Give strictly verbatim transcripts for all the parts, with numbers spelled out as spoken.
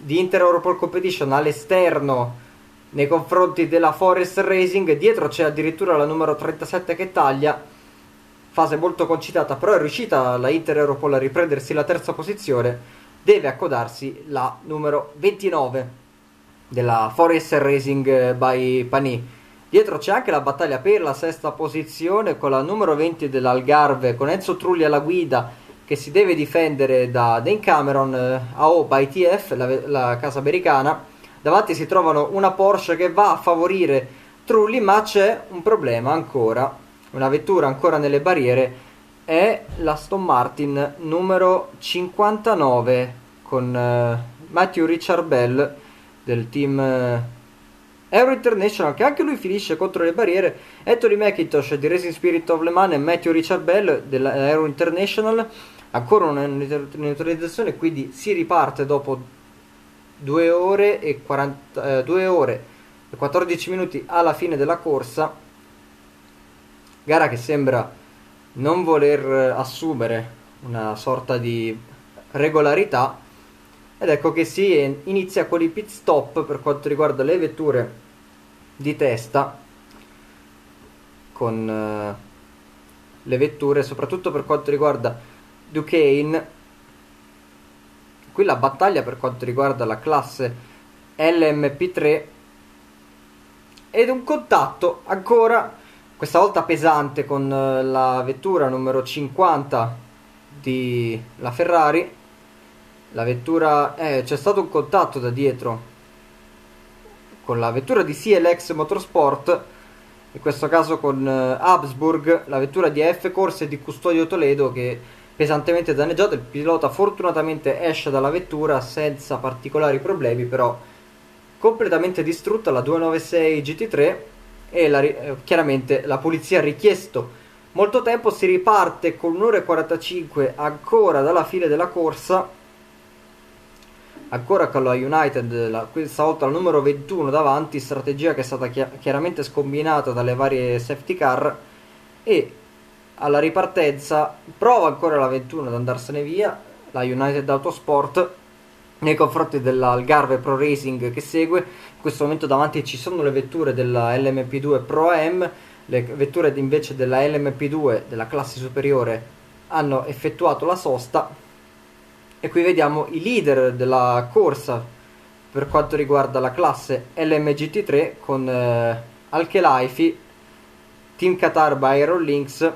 di Inter Europol Competition all'esterno nei confronti della Forest Racing. Dietro c'è addirittura la numero trentasette che taglia, fase molto concitata, però è riuscita la Inter Europol a riprendersi la terza posizione. Deve accodarsi la numero ventinove della Forest Racing by Pani. Dietro c'è anche la battaglia per la sesta posizione con la numero venti dell'Algarve, con Enzo Trulli alla guida, che si deve difendere da Dane Cameron, eh, A O by T F, la, la casa americana. Davanti si trovano una Porsche che va a favorire Trulli, ma c'è un problema ancora, una vettura ancora nelle barriere, è la Aston Martin numero cinquantanove con eh, Matthew Richard Bell del team eh, Euro International, che anche lui finisce contro le barriere. Anthony McIntosh di Racing Spirit of Le Mans e Matthew Richard Bell dell'Euro International, ancora una neutralizzazione, quindi si riparte dopo due ore e quaranta, eh, due ore e quattordici minuti alla fine della corsa, gara che sembra non voler assumere una sorta di regolarità. Ed ecco che si inizia con i pit stop per quanto riguarda le vetture di testa, con uh, le vetture, soprattutto per quanto riguarda Duquesne. Qui la battaglia per quanto riguarda la classe L M P tre ed un contatto ancora, questa volta pesante, con uh, la vettura numero cinquanta di la Ferrari. La vettura, eh, c'è stato un contatto da dietro con la vettura di C L X Motorsport, in questo caso con uh, Habsburg, la vettura di A F Corse e di Custodio Toledo, che pesantemente danneggiata. Il pilota fortunatamente esce dalla vettura senza particolari problemi, però completamente distrutta la duecentonovantasei G T tre, e la, eh, chiaramente la polizia ha richiesto molto tempo. Si riparte con un'ora e quarantacinque ancora dalla fine della corsa, ancora con la United, la, questa volta la numero ventuno davanti, strategia che è stata chi- chiaramente scombinata dalle varie safety car, e alla ripartenza prova ancora la ventuno ad andarsene via, la United Autosport, nei confronti dell'Algarve Pro Racing che segue. In questo momento davanti ci sono le vetture della L M P due Pro A M, le vetture invece della L M P due della classe superiore hanno effettuato la sosta. E qui vediamo i leader della corsa per quanto riguarda la classe L M G T tre, con eh, Al-Khelaifi, Team Qatar by Aero Links,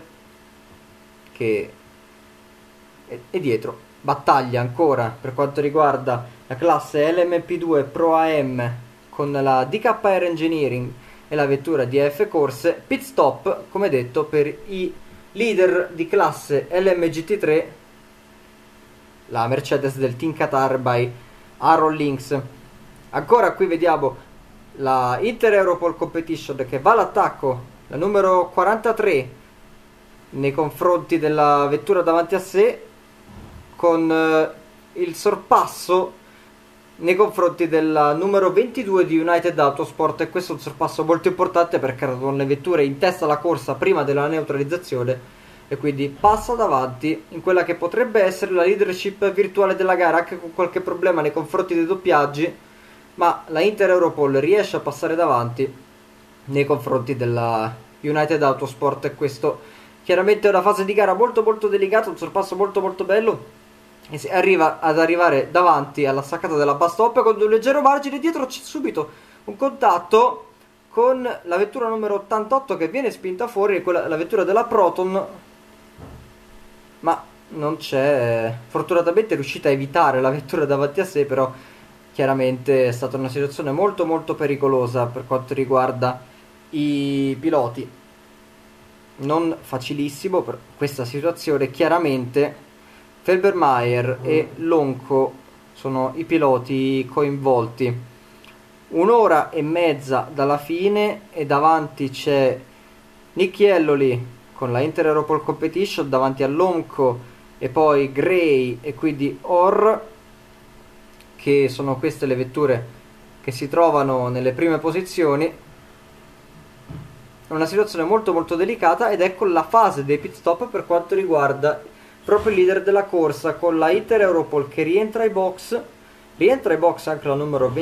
che è, è dietro. Battaglia ancora per quanto riguarda la classe L M P due Pro A M con la D K R Engineering e la vettura di A F Corse. Pit stop, come detto, per i leader di classe L M G T tre, la Mercedes del Team Qatar by Aero Links. Ancora qui vediamo la Inter Europol Competition che va all'attacco, la numero quarantatré, nei confronti della vettura davanti a sé, con eh, il sorpasso nei confronti della numero ventidue di United Autosport. E questo è un sorpasso molto importante perché erano le vetture in testa alla corsa prima della neutralizzazione, e quindi passa davanti in quella che potrebbe essere la leadership virtuale della gara, anche con qualche problema nei confronti dei doppiaggi, ma la Inter Europol riesce a passare davanti nei confronti della United Autosport. E questo chiaramente è una fase di gara molto molto delicata, un sorpasso molto molto bello, e si arriva ad arrivare davanti alla staccata della bus stop con un leggero margine. Dietro c'è subito un contatto con la vettura numero ottantotto che viene spinta fuori, quella, la vettura della Proton, ma non c'è, fortunatamente è riuscita a evitare la vettura davanti a sé, però chiaramente è stata una situazione molto molto pericolosa per quanto riguarda i piloti. Non facilissimo per questa situazione. Chiaramente Felbermayr e Lonco sono i piloti coinvolti. Un'ora e mezza dalla fine e davanti c'è Nicky Elloli con la Inter Europol Competition davanti a Lonco e poi Gray e quindi Orr, che sono queste le vetture che si trovano nelle prime posizioni. È una situazione molto molto delicata, ed ecco la fase dei pit stop per quanto riguarda proprio il leader della corsa, con la Inter Europol che rientra ai box Rientra ai box anche la numero